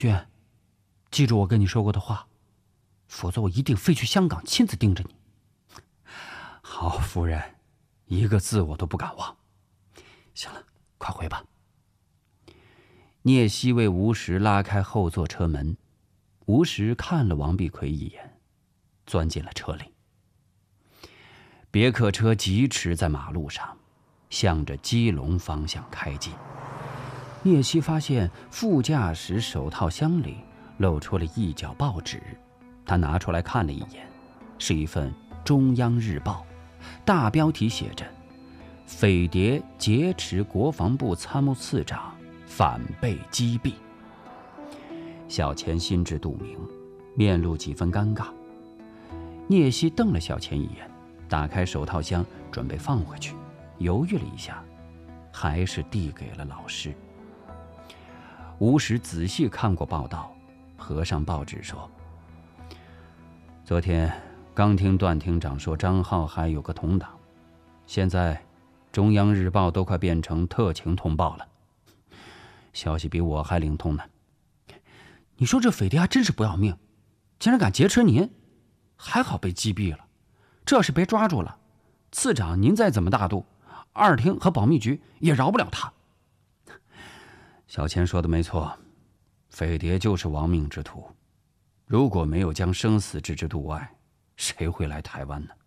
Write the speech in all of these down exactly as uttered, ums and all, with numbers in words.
娟，记住我跟你说过的话，否则我一定飞去香港亲自盯着你。 好，夫人，一个字我都不敢忘。行了，快回吧。 聂西为吴石拉开后座车门，吴石看了王碧奎一眼，钻进了车里。别克车疾驰在马路上，向着基隆方向开进。聂西发现副驾驶手套箱里露出了一角报纸，他拿出来看了一眼，是一份《中央日报》，大标题写着“匪谍劫持国防部参谋次长，反被击毙”。小钱心知肚明，面露几分尴尬。聂西瞪了小钱一眼，打开手套箱准备放回去，犹豫了一下，还是递给了老师。吴石仔细看过报道，合上报纸说：“昨天刚听段厅长说张浩还有个同党，现在中央日报都快变成特情通报了，消息比我还灵通呢。你说这匪谍还真是不要命，竟然敢劫持您，还好被击毙了。这要是被抓住了，次长您再怎么大度，二厅和保密局也饶不了他。”小钱说的没错，匪谍就是亡命之徒，如果没有将生死置之度外，谁会来台湾呢？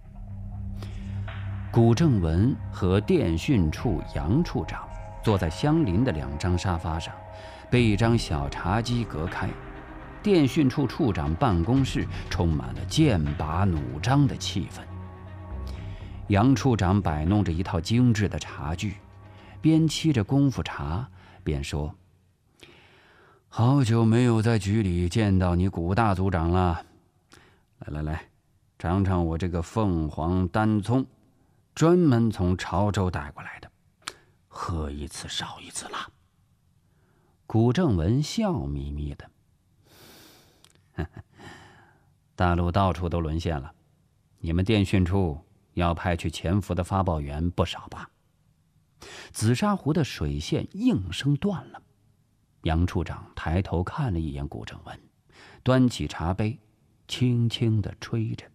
古正文和电讯处杨处长坐在相邻的两张沙发上，被一张小茶几隔开。电讯处处长办公室充满了剑拔弩张的气氛。杨处长摆弄着一套精致的茶具，边沏着功夫茶便说：“好久没有在局里见到你古大组长了，来来来，尝尝我这个凤凰单葱，专门从潮州带过来的，喝一次少一次啦。”古正文笑眯眯的：“呵呵，大陆到处都沦陷了，你们电讯处要派去潜伏的发报员不少吧？”紫砂壶的水线应声断了。杨处长抬头看了一眼古正文，端起茶杯，轻轻地吹着。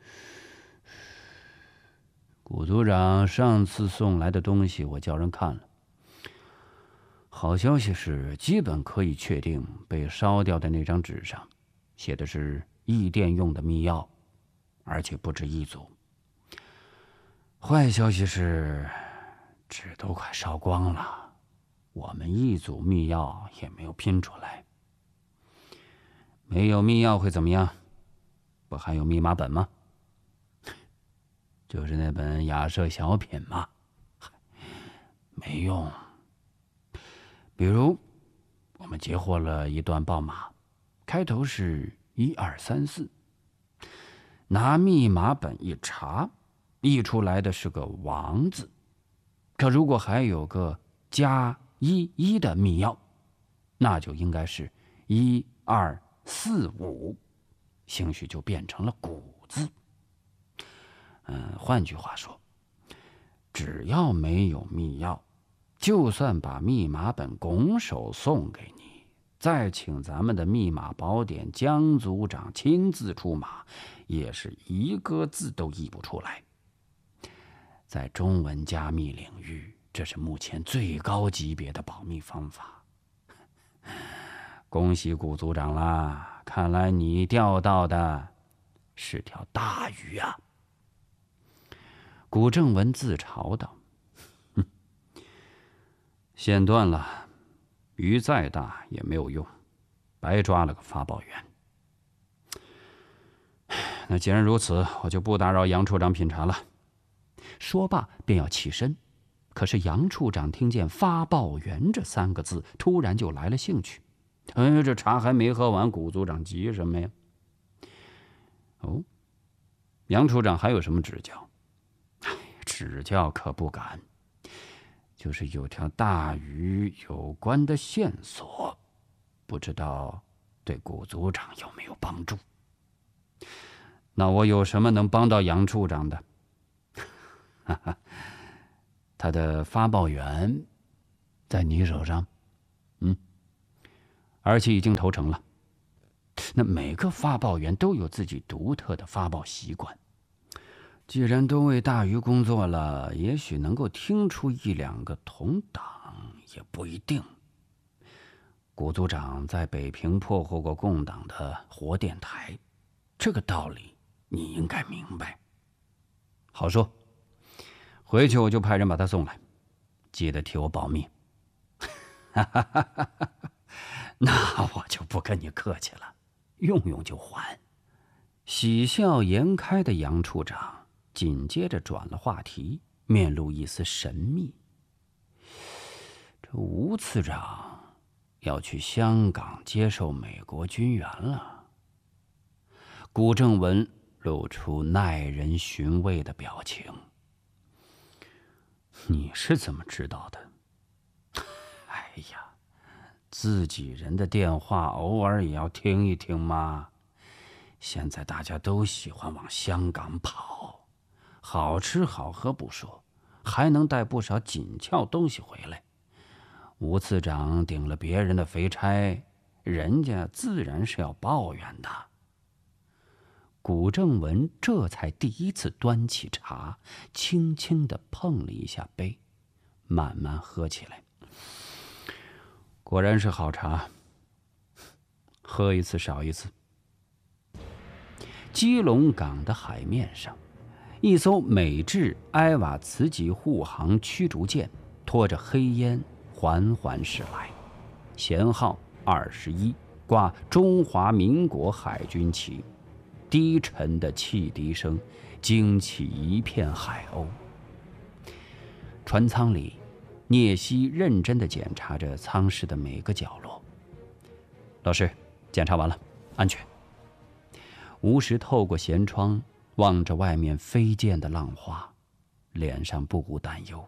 古组长上次送来的东西我叫人看了，好消息是基本可以确定被烧掉的那张纸上写的是驿电用的密钥，而且不止一组。坏消息是纸都快烧光了，我们一组密钥也没有拼出来。没有密钥会怎么样？不还有密码本吗？就是那本雅舍小品嘛，没用。比如我们截获了一段报码，开头是一二三四，拿密码本一查，译出来的是个王字。可如果还有个加一一的密钥，那就应该是一二四五，兴许就变成了古字。嗯，换句话说，只要没有密钥，就算把密码本拱手送给你，再请咱们的密码宝典江组长亲自出马，也是一个字都译不出来。在中文加密领域，这是目前最高级别的保密方法。恭喜古组长啦，看来你钓到的是条大鱼啊。古正文自嘲道：“哼，线断了，鱼再大也没有用，白抓了个发报员。那既然如此，我就不打扰杨处长品茶了。”说罢便要起身，可是杨处长听见发报员这三个字，突然就来了兴趣。哎，这茶还没喝完，古组长急什么呀？哦，杨处长还有什么指教？哎，指教可不敢，就是有条大鱼有关的线索，不知道对古组长有没有帮助。那我有什么能帮到杨处长的？哈哈，他的发报员在你手上，嗯， 而且已经投诚了。那每个发报员都有自己独特的发报习惯。既然都为大鱼工作了，也许能够听出一两个同党，也不一定。谷组长在北平破获过共党的活电台，这个道理你应该明白。好说，回去我就派人把他送来，记得替我保密。那我就不跟你客气了，用用就还。喜笑颜开的杨处长紧接着转了话题，面露一丝神秘。这吴次长要去香港接受美国军援了。谷正文露出耐人寻味的表情。你是怎么知道的？哎呀，自己人的电话偶尔也要听一听嘛。现在大家都喜欢往香港跑，好吃好喝不说，还能带不少紧俏东西回来。吴次长顶了别人的肥差，人家自然是要抱怨的。谷正文这才第一次端起茶，轻轻地碰了一下杯，慢慢喝起来。果然是好茶，喝一次少一次。基隆港的海面上，一艘美制埃瓦茨级护航驱逐舰拖着黑烟缓缓驶来，舷号二十一，挂中华民国海军旗。低沉的汽笛声惊起一片海鸥。船舱里，聂西认真地检查着舱室的每个角落。老师，检查完了，安全。吴石透过舷窗望着外面飞溅的浪花，脸上不无担忧。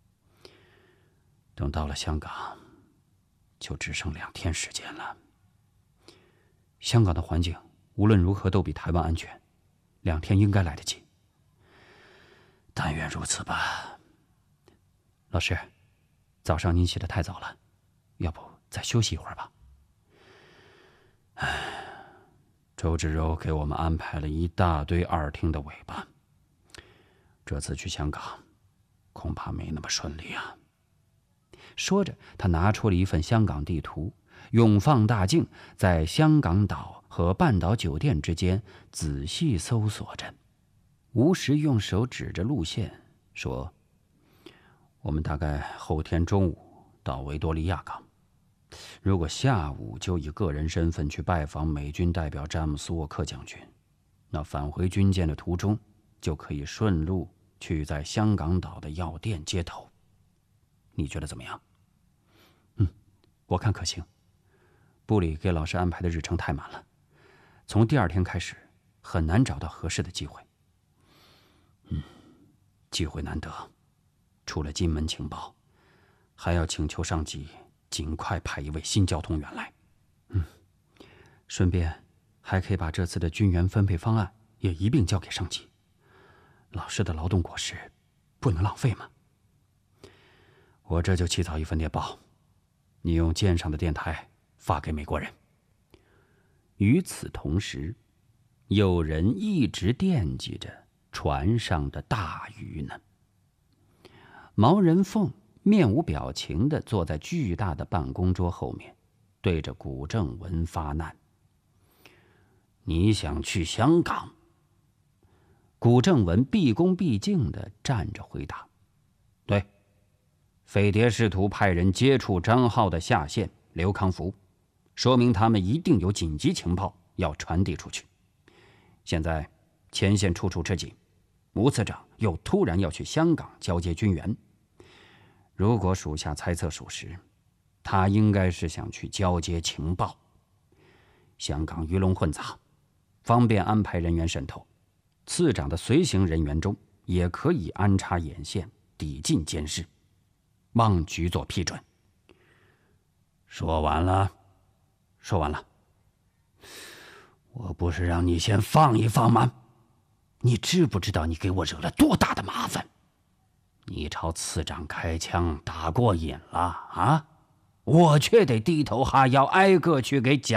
等到了香港，就只剩两天时间了。香港的环境无论如何都比台湾安全，两天应该来得及。但愿如此吧。老师，早上您起得太早了，要不再休息一会儿吧？唉，周芷柔给我们安排了一大堆二厅的尾巴，这次去香港恐怕没那么顺利啊。说着，他拿出了一份香港地图，用放大镜在香港岛和半岛酒店之间仔细搜索着。吴石用手指着路线说：“我们大概后天中午到维多利亚港，如果下午就以个人身份去拜访美军代表詹姆斯·沃克将军，那返回军舰的途中就可以顺路去在香港岛的药店接头。你觉得怎么样？”“嗯，我看可行。部里给老师安排的日程太满了，从第二天开始很难找到合适的机会。嗯，机会难得，除了金门情报，还要请求上级尽快派一位新交通员来。嗯，顺便还可以把这次的军援分配方案也一并交给上级。老师的劳动果实不能浪费嘛。我这就起草一份电报，你用舰上的电台发给美国人。”与此同时，有人一直惦记着船上的大鱼呢。毛人凤面无表情地坐在巨大的办公桌后面，对着谷正文发难：“你想去香港？”谷正文毕恭毕敬地站着回答：“对，飞碟试图派人接触张浩的下线刘康福，说明他们一定有紧急情报要传递出去。现在前线处处吃紧，吴次长又突然要去香港交接军援。如果属下猜测属实，他应该是想去交接情报。香港鱼龙混杂，方便安排人员渗透。次长的随行人员中也可以安插眼线，抵近监视。望局座批准。”说完了，说完了。我不是让你先放一放吗？你知不知道你给我惹了多大的麻烦？你朝次长开枪打过瘾了啊？ 我却得低头哈腰，挨个去给贾